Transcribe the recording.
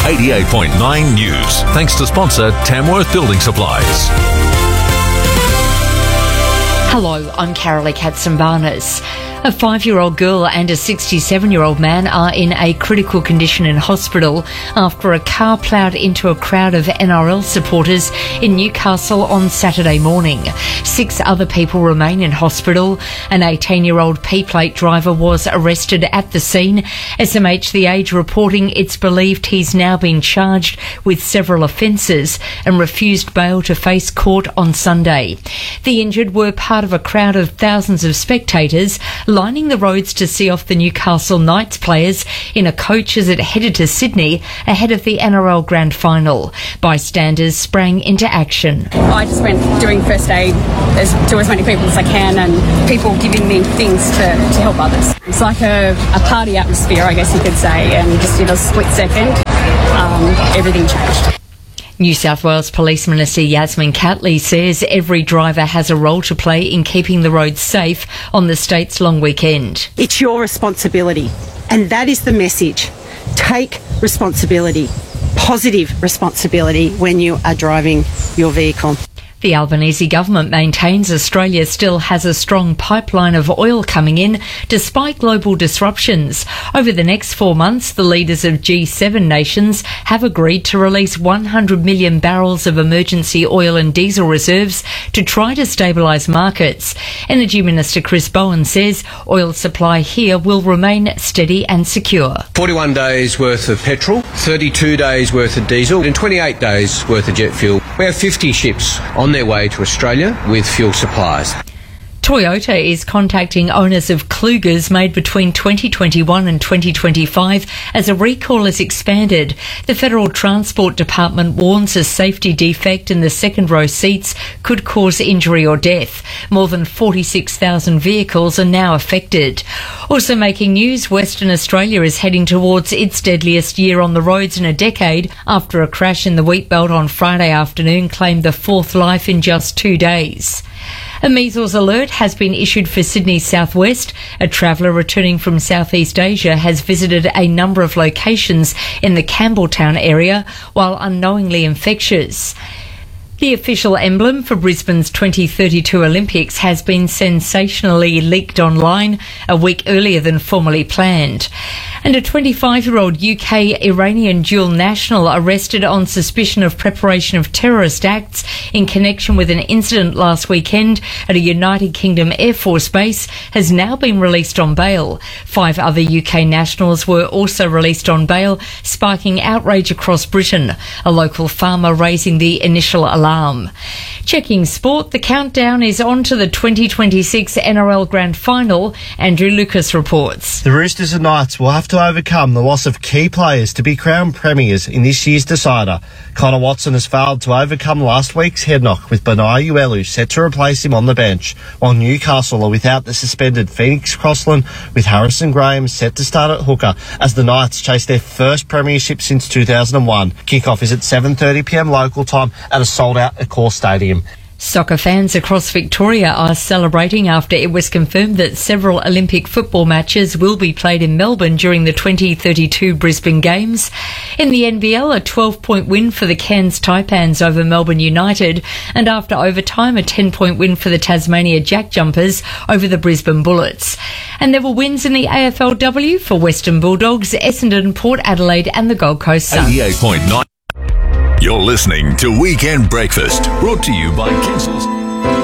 88.9 News. Thanks to sponsor Tamworth Building Supplies. Hello, I'm Carolee Katsambarnas. A 5-year-old girl and a 67-year-old man are in a critical condition in hospital after a car ploughed into a crowd of NRL supporters in Newcastle on Saturday morning. 6 other people remain in hospital. An 18-year-old P-plate driver was arrested at the scene. SMH The Age reporting it's believed he's now been charged with several offences and refused bail to face court on Sunday. The injured were part of a crowd of thousands of spectators lining the roads to see off the Newcastle Knights players in a coach as it headed to Sydney ahead of the NRL Grand Final. Bystanders sprang into action. I just went doing first aid to as many people as I can, and people giving me things to help others. It's like a party atmosphere, I guess you could say, and just in a split second, everything changed. New South Wales Police Minister Yasmin Catley says every driver has a role to play in keeping the roads safe on the state's long weekend. It's your responsibility, and that is the message. Take responsibility, positive responsibility when you are driving your vehicle. The Albanese government maintains Australia still has a strong pipeline of oil coming in despite global disruptions. Over the next 4 months, the leaders of G7 nations have agreed to release 100 million barrels of emergency oil and diesel reserves to try to stabilise markets. Energy Minister Chris Bowen says oil supply here will remain steady and secure. 41 days worth of petrol, 32 days worth of diesel and 28 days worth of jet fuel. We have 50 ships on their way to Australia with fuel supplies. Toyota is contacting owners of Klugers made between 2021 and 2025 as a recall has expanded. The Federal Transport Department warns a safety defect in the second row seats could cause injury or death. More than 46,000 vehicles are now affected. Also making news, Western Australia is heading towards its deadliest year on the roads in a decade after a crash in the Wheatbelt on Friday afternoon claimed the 4th life in just 2 days. A measles alert has been issued for Sydney's southwest. A traveller returning from Southeast Asia has visited a number of locations in the Campbelltown area while unknowingly infectious. The official emblem for Brisbane's 2032 Olympics has been sensationally leaked online a week earlier than formerly planned. And a 25-year-old UK-Iranian dual national arrested on suspicion of preparation of terrorist acts in connection with an incident last weekend at a United Kingdom Air Force base has now been released on bail. 5 other UK nationals were also released on bail, sparking outrage across Britain, a local farmer raising the initial alarm. Checking sport, the countdown is on to the 2026 NRL Grand Final. Andrew Lucas reports. The Roosters and Knights will have to overcome the loss of key players to be crowned premiers in this year's decider. Connor Watson has failed to overcome last week's head knock, with Benai Uelu set to replace him on the bench, while Newcastle are without the suspended Phoenix Crossland, with Harrison Graham set to start at hooker as the Knights chase their first premiership since 2001. Kick-off is at 7:30pm local time at a sold-out Accor Stadium. Soccer fans across Victoria are celebrating after it was confirmed that several Olympic football matches will be played in Melbourne during the 2032 Brisbane Games. In the NBL, a 12-point win for the Cairns Taipans over Melbourne United, and after overtime, a 10-point win for the Tasmania Jack Jumpers over the Brisbane Bullets. And there were wins in the AFLW for Western Bulldogs, Essendon, Port Adelaide and the Gold Coast Suns. 88.9. You're listening to Weekend Breakfast, brought to you by Kinsel's.